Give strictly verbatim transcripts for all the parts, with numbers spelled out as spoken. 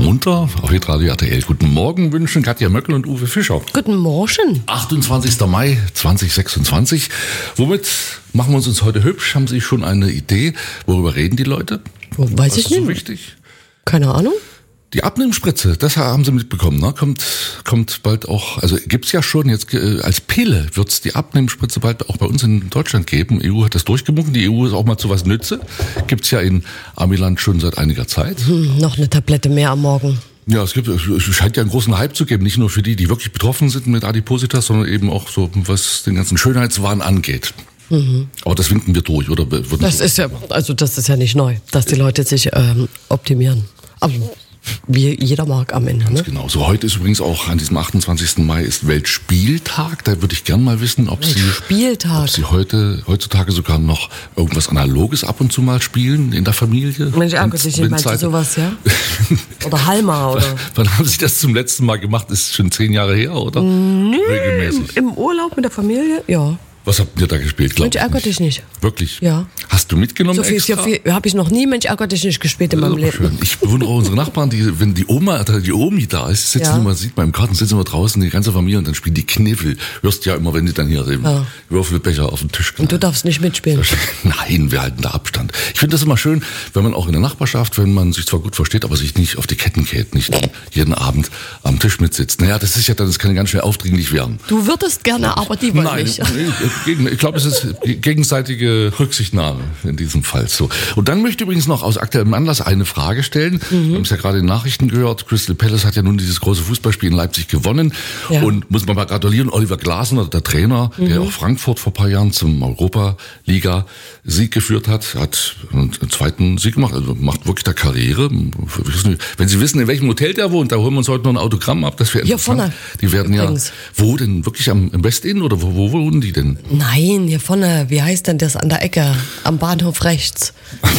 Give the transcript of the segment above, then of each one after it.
munter auf Hitradio R T L. Guten Morgen wünschen Katja Möckel und Uwe Fischer. Guten Morgen. achtundzwanzigster Mai zweitausendsechsundzwanzig. Womit machen wir uns uns heute hübsch? Haben Sie schon eine Idee? Worüber reden die Leute? Weiß Was ich ist so nicht. wichtig? Keine Ahnung. Die Abnehmspritze, das haben Sie mitbekommen, ne? Kommt, kommt bald auch, also gibt's ja schon jetzt, äh, als Pille wird's die Abnehmspritze bald auch bei uns in Deutschland geben. E U hat das durchgewunken, die E U ist auch mal zu was nütze. Gibt's ja in Amiland schon seit einiger Zeit. Hm, noch eine Tablette mehr am Morgen. Ja, es gibt, es scheint ja einen großen Hype zu geben, nicht nur für die, die wirklich betroffen sind mit Adipositas, sondern eben auch so, was den ganzen Schönheitswahn angeht. Mhm. Aber das winken wir durch, oder? Das ist ja, also das ist ja nicht neu, dass die Leute sich ähm, optimieren. Aber wie jeder mag am Ende. Ganz Ne? genau. So, heute ist übrigens auch an diesem achtundzwanzigsten Mai ist Weltspieltag. Da würde ich gern mal wissen, ob Sie, Spieltag. ob Sie heute, heutzutage sogar noch irgendwas Analoges ab und zu mal spielen in der Familie. Mensch, ärgert dich nicht, meinst du sowas, ja? Oder Halma, oder? Wann haben Sie das zum letzten Mal gemacht? Ist schon zehn Jahre her, oder? Nö, regelmäßig. Im Urlaub mit der Familie, ja. Was habt ihr da gespielt? Mensch, ärgert dich nicht. Wirklich? Ja. Hast du mitgenommen So viel, extra? so viel habe ich noch nie Mensch, ärgert dich nicht gespielt in Das ist meinem aber Leben. schön. Ich bewundere unsere Nachbarn, die, wenn die Oma, die Omi da ist, sitzen Ja. immer, sieht man im Garten, sitzen wir draußen, die ganze Familie, und dann spielen die Kniffel. Hörst ja immer, wenn die dann hier den Ja. Würfelbecher auf den Tisch knallen. Und du darfst nicht mitspielen. Nein, wir halten da Abstand. Ich finde das immer schön, wenn man auch in der Nachbarschaft, wenn man sich zwar gut versteht, aber sich nicht auf die Ketten geht, nicht jeden Abend am Tisch mitsitzt. Naja, das ist ja dann, das kann ja ganz schnell aufdringlich werden. Du würdest gerne, aber die wollen Nein, nicht. nee, ich glaube, es ist gegenseitige Rücksichtnahme in diesem Fall so. Und dann möchte ich übrigens noch aus aktuellem Anlass eine Frage stellen. Mhm. Wir haben es ja gerade in den Nachrichten gehört. Crystal Palace hat ja nun dieses große Fußballspiel in Leipzig gewonnen. Ja. Und muss man mal gratulieren, Oliver Glasner, der Trainer, mhm. der auch Frankfurt vor ein paar Jahren zum Europa-Liga-Sieg geführt hat, hat einen zweiten Sieg gemacht. Also macht wirklich der Karriere. Wenn Sie wissen, in welchem Hotel der wohnt, da holen wir uns heute noch ein Autogramm ab. Das wäre Hier interessant. vorne. Die werden Übrigens. ja, wo denn? Wirklich am, im West-Inn oder wo, wo wohnen die denn? Nein, hier vorne, wie heißt denn das an der Ecke? Am Bahnhof rechts.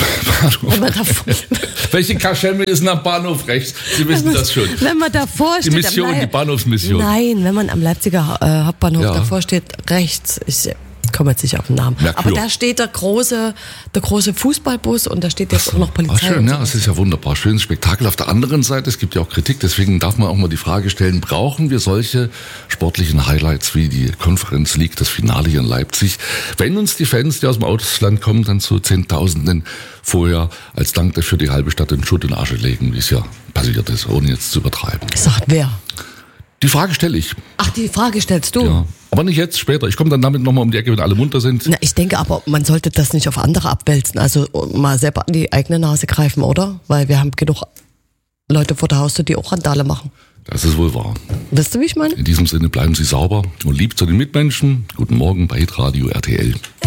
Wenn man davor, Welche Kaschemme ist denn am Bahnhof rechts? Sie wissen wenn man, das schon. Wenn man davor Die steht. Mission, am, die Bahnhofsmission. Nein, wenn man am Leipziger äh, Hauptbahnhof Ja. davor steht, rechts. Ich komme jetzt nicht auf den Namen. Merkur. Aber da steht der große, der große Fußballbus und da steht jetzt auch noch Polizei. Ah, schön, und ja, so. es ist ja wunderbar. Schönes Spektakel. Auf der anderen Seite, es gibt ja auch Kritik, deswegen darf man auch mal die Frage stellen, brauchen wir solche sportlichen Highlights wie die Conference League, das Finale hier in Leipzig, wenn uns die Fans, die aus dem Ausland kommen, dann zu Zehntausenden vorher als Dank dafür die halbe Stadt in Schutt und Asche legen, wie es ja passiert ist, ohne jetzt zu übertreiben. Sagt wer? Die Frage stelle ich. Ach, die Frage stellst du? Ja. Aber nicht jetzt, später. Ich komme dann damit nochmal um die Ecke, wenn alle munter sind. Na, ich denke aber, man sollte das nicht auf andere abwälzen. Also mal selber an die eigene Nase greifen, oder? Weil wir haben genug Leute vor der Haustür, die auch Randale machen. Das ist wohl wahr. Weißt du, wie ich meine? In diesem Sinne bleiben Sie sauber und lieb zu den Mitmenschen. Guten Morgen bei Hitradio R T L.